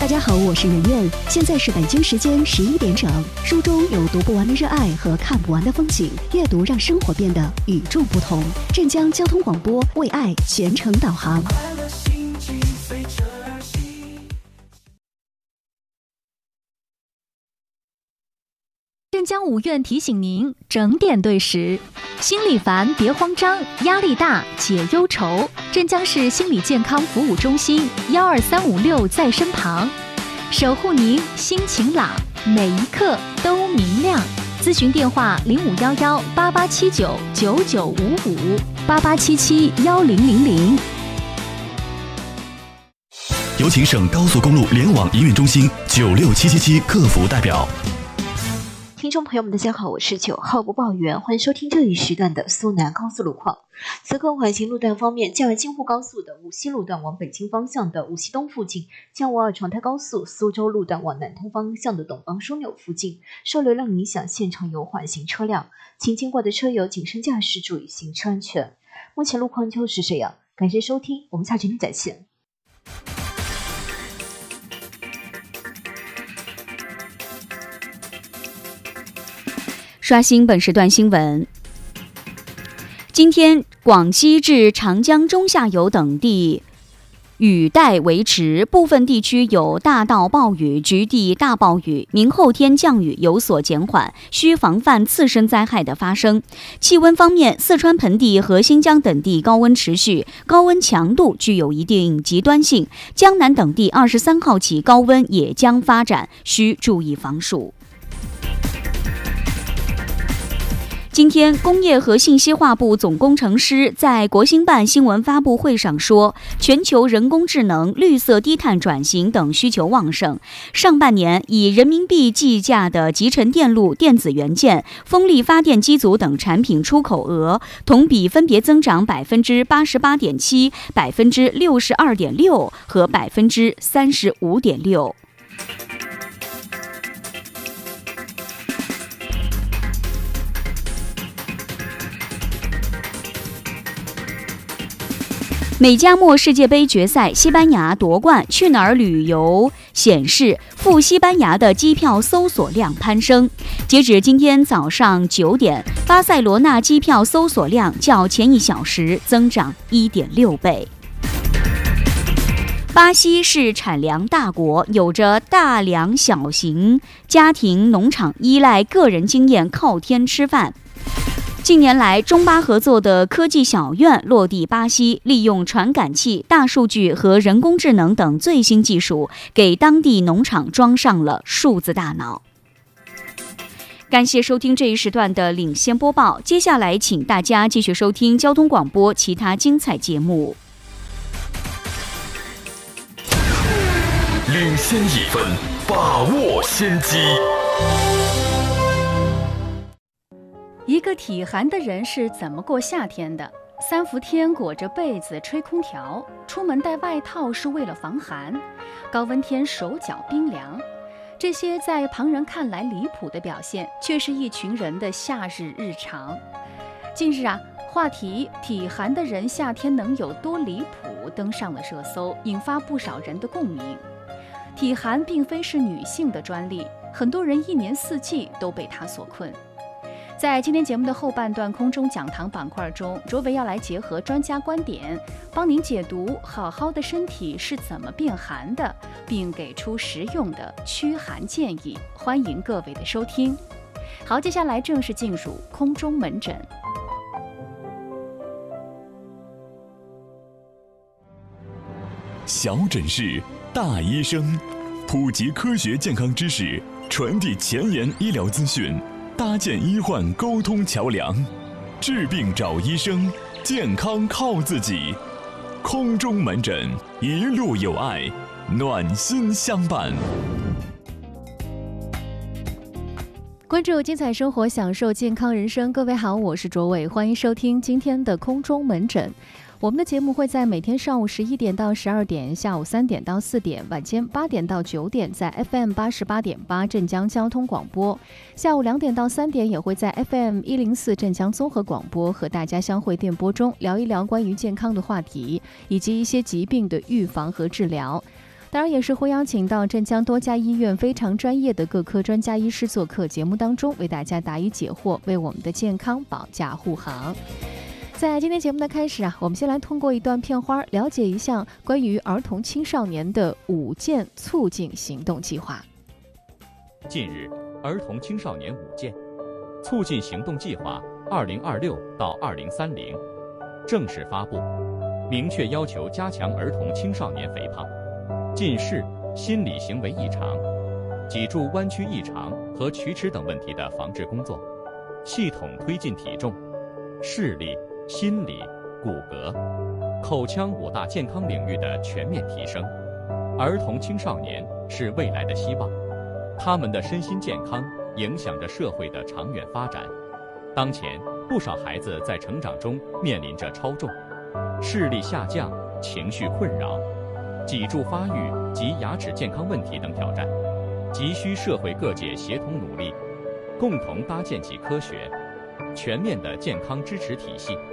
大家好，我是圆圆，现在是北京时间11点整。书中有读不完的热爱和看不完的风景，阅读让生活变得与众不同。镇江交通广播为爱全程导航。镇江五院提醒您整点对时。心里烦别慌张，压力大解忧愁。镇江市心理健康服务中心12356在身旁，守护您心情朗，每一刻都明亮。咨询电话05118879995588771000。 有请省高速公路联网营运中心96777客服代表。 听众朋友们，大家好，我是9号播报员，欢迎收听这一时段的苏南高速路况。此刻缓行路段方面，江外京沪高速的无锡路段往北京方向的无锡东附近，江52长泰高速苏州路段往南通方向的董方枢纽附近，受流量影响，现场有缓行车辆，请经过的车友谨慎驾驶，注意行车安全。目前路况就是这样，感谢收听，我们下期再见。 刷新本时段新闻。今天，广西至长江中下游等地雨带维持，部分地区有大到暴雨、局地大暴雨。明后天降雨有所减缓，需防范次生灾害的发生。气温方面，四川盆地和新疆等地高温持续，高温强度具有一定极端性。江南等地23号起高温也将发展，需注意防暑。今天，工业和信息化部总工程师在国新办新闻发布会上说，全球人工智能、绿色低碳转型等需求旺盛。上半年以人民币计价的集成电路、电子元件、风力发电机组等产品出口额同比分别增长88.7%、62.6%和35.6%。美加墨世界杯决赛，西班牙夺冠。去哪儿旅游显示，赴西班牙的机票搜索量攀升。截止今天早上9点，巴塞罗那机票搜索量较前1小时增长1.6倍。巴西是产粮大国，有着大量小型家庭农场，依赖个人经验靠天吃饭。近年来，中巴合作的科技小院落地巴西，利用传感器、大数据和人工智能等最新技术，给当地农场装上了数字大脑。感谢收听这一时段的领先播报，接下来请大家继续收听交通广播其他精彩节目。 领先1分，把握先机。 一个体寒的人是怎么过夏天的？3伏天裹着被子吹空调，出门带外套是为了防寒，高温天手脚冰凉。这些在旁人看来离谱的表现，却是一群人的夏日日常。近日话题体寒的人夏天能有多离谱登上了热搜，引发不少人的共鸣。体寒并非是女性的专利，很多人1年4季都被它所困。在今天节目的后半段空中讲堂板块中，卓伟要来结合专家观点，帮您解读好好的身体是怎么变寒的，并给出实用的驱寒建议。欢迎各位的收听。好，接下来正式进入空中门诊。 小诊室，大医生，普及科学健康知识，传递前沿医疗资讯，搭建医患沟通桥梁，治病找医生，健康靠自己。空中门诊，一路有爱，暖心相伴。 关注精彩生活，享受健康人生。各位好，我是卓伟，欢迎收听今天的空中门诊。我们的节目会在每天上午11点到12点，下午3点到4点，晚间8点到9点，在 FM88.8 镇江交通广播；下午2点到3点，也会在 FM104 镇江综合广播和大家相会电波中聊一聊关于健康的话题，以及一些疾病的预防和治疗。 当然也是会邀请到镇江多家医院非常专业的各科专家医师做客节目当中，为大家答疑解惑，为我们的健康保驾护航。在今天节目的开始我们先来通过一段片花了解一下关于儿童青少年的5件促进行动计划。 近日，儿童青少年5件促进行动计划2026到2030正式发布，明确要求加强儿童青少年肥胖、近视、心理行为异常、脊柱弯曲异常和龋齿等问题的防治工作，系统推进体重、视力、心理、骨骼、口腔5大健康领域的全面提升。儿童青少年是未来的希望，他们的身心健康影响着社会的长远发展。当前，不少孩子在成长中面临着超重、视力下降、情绪困扰、脊柱发育及牙齿健康问题等挑战，急需社会各界协同努力，共同搭建起科学、全面的健康支持体系。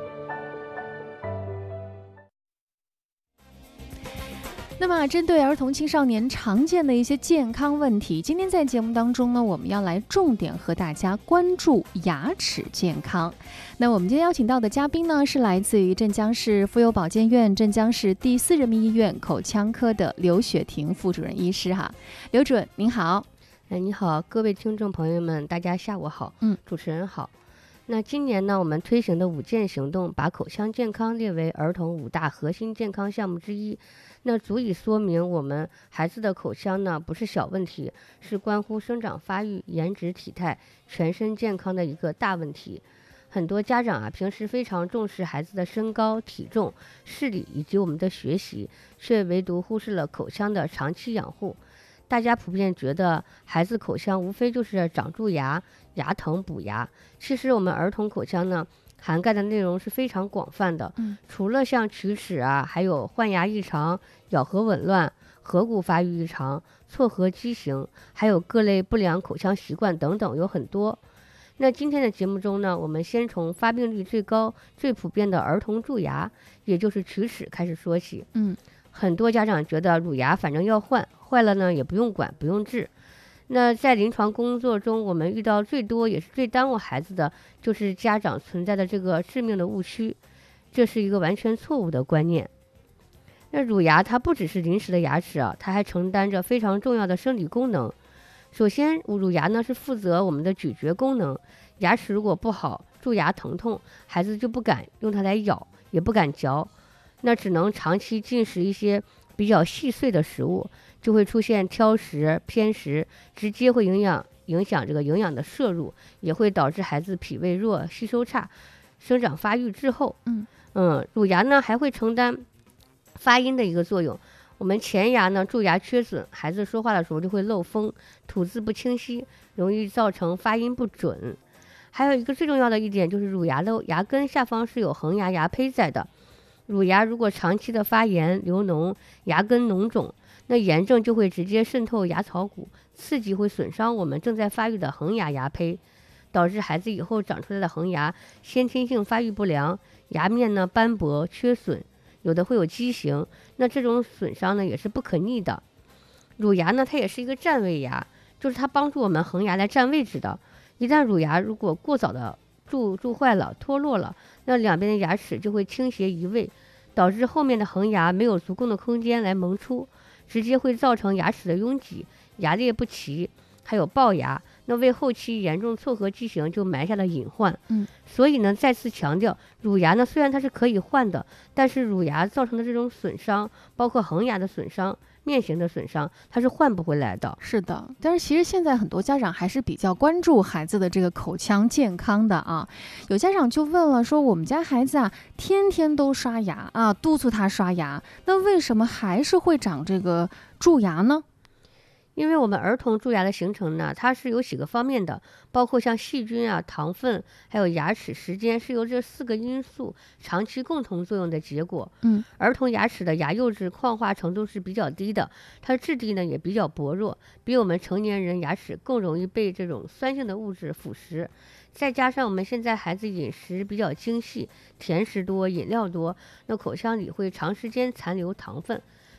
那么针对儿童青少年常见的一些健康问题，今天在节目当中呢，我们要来重点和大家关注牙齿健康。那我们今天邀请到的嘉宾呢，是来自于镇江市妇幼保健院镇江市第4人民医院口腔科的刘雪婷副主任医师哈。刘主任您好。 你好，各位听众朋友们，大家下午好。主持人好。那今年呢，我们推行的5件行动，把口腔健康列为儿童5大核心健康项目之一。那足以说明我们孩子的口腔呢不是小问题，是关乎生长发育、颜值、体态、全身健康的一个大问题。很多家长平时非常重视孩子的身高、体重、视力以及我们的学习，却唯独忽视了口腔的长期养护。大家普遍觉得孩子口腔无非就是长蛀牙、牙疼、补牙，其实我们儿童口腔呢涵盖的内容是非常广泛的，除了像龋齿还有换牙异常、咬合紊乱、颌骨发育异常、错颌畸形，还有各类不良口腔习惯等等，有很多。那今天的节目中呢，我们先从发病率最高、最普遍的儿童蛀牙，也就是龋齿开始说起。很多家长觉得乳牙反正要换，坏了呢也不用管、不用治。那在临床工作中，我们遇到最多也是最耽误孩子的，就是家长存在的这个致命的误区，这是一个完全错误的观念。那乳牙它不只是临时的牙齿它还承担着非常重要的生理功能。首先，乳牙呢是负责我们的咀嚼功能，牙齿如果不好，蛀牙疼痛，孩子就不敢用它来咬，也不敢嚼，那只能长期进食一些比较细碎的食物，就会出现挑食、偏食，直接会影响这个营养的摄入，也会导致孩子脾胃弱、吸收差、生长发育滞后。乳牙呢还会承担发音的一个作用。我们前牙呢蛀牙缺损，孩子说话的时候就会漏风，吐字不清晰，容易造成发音不准。还有一个最重要的一点就是乳牙的牙根下方是有恒牙牙胚在的。乳牙如果长期的发炎、流脓、牙根脓肿，那炎症就会直接渗透牙槽骨，刺激会损伤我们正在发育的恒牙牙胚，导致孩子以后长出来的恒牙先天性发育不良，牙面呢斑驳缺损，有的会有畸形。那这种损伤呢也是不可逆的。乳牙呢它也是一个占位牙，就是它帮助我们恒牙来占位置的。一旦乳牙如果过早的蛀坏了、脱落了，那两边的牙齿就会倾斜移位，导致后面的恒牙没有足够的空间来萌出，直接会造成牙齿的拥挤、牙列不齐，还有龅牙，那为后期严重错颌畸形就埋下了隐患。所以呢，再次强调，乳牙呢虽然它是可以换的，但是乳牙造成的这种损伤，包括恒牙的损伤、面型的损伤，它是换不回来的。 是的，但是其实现在很多家长还是比较关注孩子的这个口腔健康的有家长就问了，说我们家孩子天天都刷牙督促他刷牙，那为什么还是会长这个蛀牙呢？ 因为我们儿童蛀牙的形成呢，它是有几个方面的，包括像细菌糖分，还有牙齿时间，是由这4个因素长期共同作用的结果。儿童牙齿的牙釉质矿化程度是比较低的，它质地呢也比较薄弱，比我们成年人牙齿更容易被这种酸性的物质腐蚀。再加上我们现在孩子饮食比较精细，甜食多、饮料多，那口腔里会长时间残留糖分，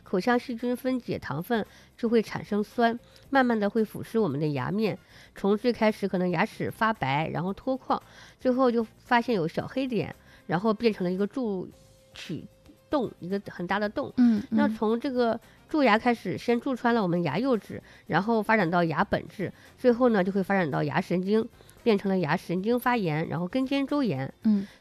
口腔细菌分解糖分就会产生酸，慢慢的会腐蚀我们的牙面，从最开始可能牙齿发白，然后脱矿，最后就发现有小黑点，然后变成了一个蛀齿洞，一个很大的洞。那从这个蛀牙开始，先蛀穿了我们牙釉质，然后发展到牙本质，最后呢就会发展到牙神经，变成了牙神经发炎，然后根尖周炎。